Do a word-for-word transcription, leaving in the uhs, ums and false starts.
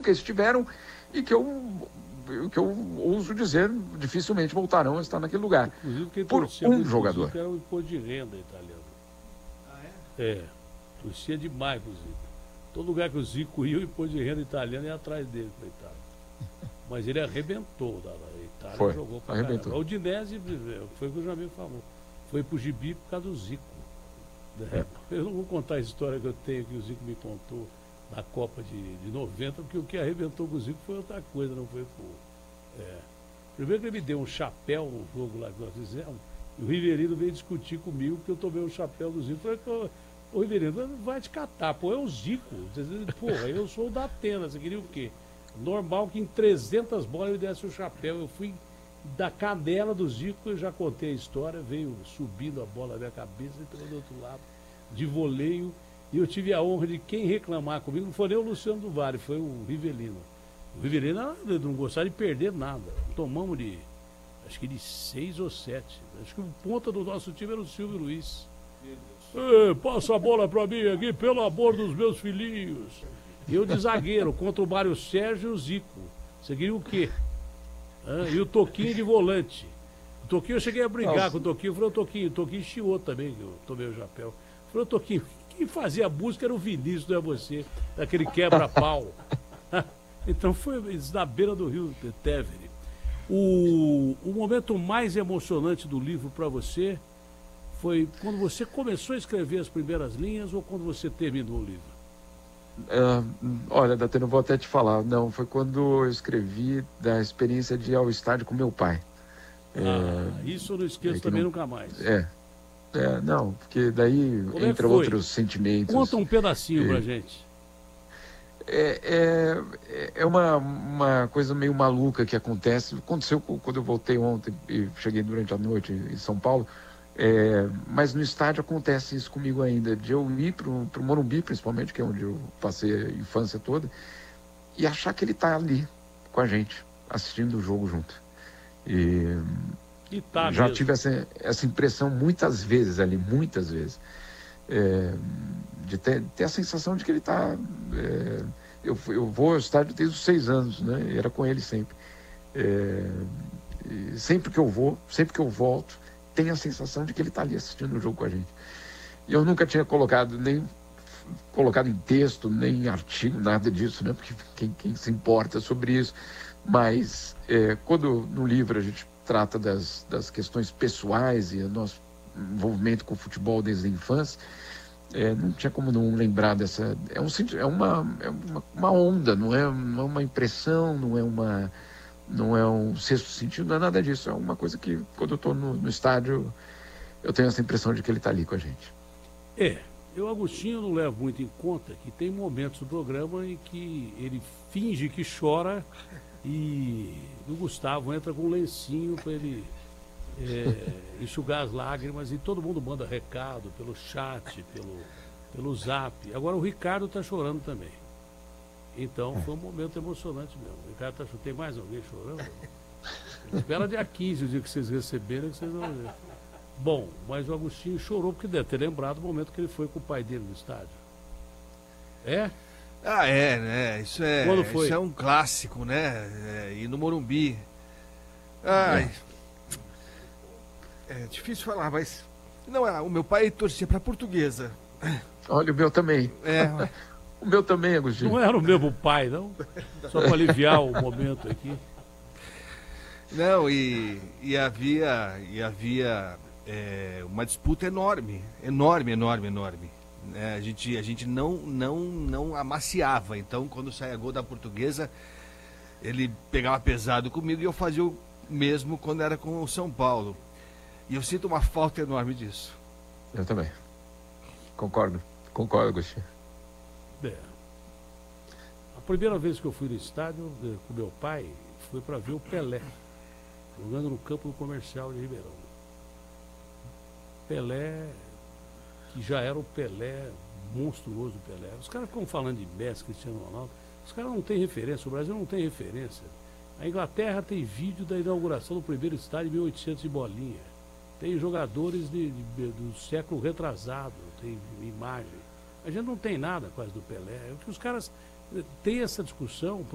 nunca estiveram e que eu, que eu ouso dizer, dificilmente voltarão a estar naquele lugar. Inclusive, quem por torcia um muito pro jogador. Zico era o imposto de renda italiano. Ah, é? É, torcia demais pro Zico. Todo lugar que o Zico ia, o imposto de renda italiano ia atrás dele, coitado. Mas ele arrebentou da Itália, Foi, jogou pra arrebentou. caramba. A Udinese, foi o que o Jamil falou, foi pro Gibi por causa do Zico. É. Eu não vou contar a história que eu tenho que o Zico me contou da Copa de, de noventa, porque o que arrebentou com o Zico foi outra coisa, não foi por... É. Primeiro que ele me deu um chapéu no jogo lá que nós fizemos, e o Riverino veio discutir comigo porque eu tomei o chapéu do Zico. Eu falei, ô Riverino, vai te catar, pô, é o Zico. Porra, eu sou o da Atena, você queria o quê? Normal que em trezentas bolas ele desse o chapéu. Eu fui da canela do Zico, eu já contei a história, veio subindo a bola na minha cabeça e entrou do outro lado, de voleio. E eu tive a honra de quem reclamar comigo, não foi nem o Luciano do Vale, foi o Rivelino. O Rivelino não gostava de perder nada. Tomamos de, acho que de seis ou sete. Acho que o ponta do nosso time era o Silvio Luiz. Ei, passa a bola pra mim aqui, pelo amor dos meus filhinhos. E eu de zagueiro, contra o Mário Sérgio e o Zico. Você queria o quê? Ah, e o Toquinho de volante. O Toquinho, eu cheguei a brigar Nossa. com o Toquinho. Eu falei, o Toquinho, o Toquinho chiou também, que eu tomei o chapéu. Eu falei, o Toquinho, quem fazia a busca era o Vinícius, não é você, daquele quebra-pau. Então foi isso na beira do rio Tevere. O, o momento mais emocionante do livro para você foi quando você começou a escrever as primeiras linhas ou quando você terminou o livro? Uh, olha, Datena, eu vou até te falar. Não, foi quando eu escrevi da experiência de ir ao estádio com meu pai. Ah, é, isso eu não esqueço é também não, nunca mais. É, é, não, porque daí Como entra é outros sentimentos. Conta um pedacinho é, pra gente. É, é, é uma, uma coisa meio maluca que acontece. Aconteceu quando eu voltei ontem e cheguei durante a noite em São Paulo. É, mas no estádio acontece isso comigo ainda, de eu ir para o Morumbi, principalmente, que é onde eu passei a infância toda, e achar que ele está ali com a gente, assistindo o jogo junto. E, e tá já mesmo. tive essa, essa impressão muitas vezes ali, muitas vezes, é, de ter, ter a sensação de que ele está... É, eu, eu vou ao estádio desde os seis anos, né? E era com ele sempre. É, sempre que eu vou, sempre que eu volto, tem a sensação de que ele está ali assistindo o jogo com a gente. E eu nunca tinha colocado, nem colocado em texto, nem em artigo, nada disso, né? Porque quem, quem se importa sobre isso. Mas é, quando no livro a gente trata das, das questões pessoais e o nosso envolvimento com o futebol desde a infância, é, não tinha como não lembrar dessa... É, um, é, uma, é uma, uma onda, não é, não é uma impressão, não é uma... Não é um sexto sentido, não é nada disso. É uma coisa que, quando eu estou no, no estádio, eu tenho essa impressão de que ele está ali com a gente. É, eu, Agostinho, não levo muito em conta que tem momentos do programa em que ele finge que chora e o Gustavo entra com um lencinho para ele é, enxugar as lágrimas e todo mundo manda recado pelo chat, pelo, pelo zap. Agora o Ricardo está chorando também. Então foi um momento emocionante mesmo. O Ricardo tá chorando. Tem mais alguém chorando? Espera dia quinze, o dia que vocês receberem, que vocês vão ver. Bom, mas o Agostinho chorou porque deve ter lembrado o momento que ele foi com o pai dele no estádio. É? Ah, é, né? Isso é, Quando foi? Isso é um clássico, né? É, e no Morumbi. Ai, é. é difícil falar, mas... Não, é, o meu pai torcia pra Portuguesa. Olha, o meu também. É... O meu também, Agostinho. Não era o mesmo pai, não? Só para aliviar o momento aqui. Não, e, e havia, e havia é, uma disputa enorme, enorme, enorme, enorme. É, a gente, a gente não, não, não amaciava. Então, quando saía gol da Portuguesa, ele pegava pesado comigo e eu fazia o mesmo quando era com o São Paulo. E eu sinto uma falta enorme disso. Eu também. Concordo. Concordo, Agostinho. É. A primeira vez que eu fui no estádio com meu pai foi para ver o Pelé jogando no campo do Comercial de Ribeirão. Pelé, que já era o Pelé, monstruoso Pelé. Os caras ficam falando de Messi, Cristiano Ronaldo. Os caras não têm referência, o Brasil não tem referência. A Inglaterra tem vídeo da inauguração do primeiro estádio em mil e oitocentos e bolinha. Tem jogadores de, de, do século retrasado, tem imagem. A gente não tem nada quase do Pelé. Os caras têm essa discussão